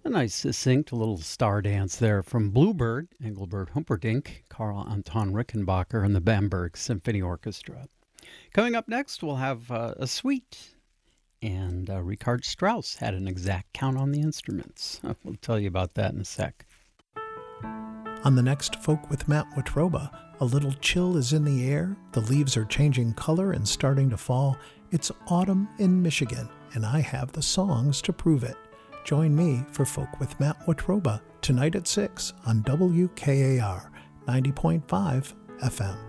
A nice succinct little star dance there from Bluebird, Engelbert Humperdinck, Karl Anton Rickenbacker, and the Bamberg Symphony Orchestra. Coming up next, we'll have a suite, and Richard Strauss had an exact count on the instruments. We'll tell you about that in a sec. On the next Folk with Matt Watroba, a little chill is in the air, the leaves are changing color and starting to fall. It's autumn in Michigan, and I have the songs to prove it. Join me for Folk with Matt Watroba tonight at 6 on WKAR 90.5 FM.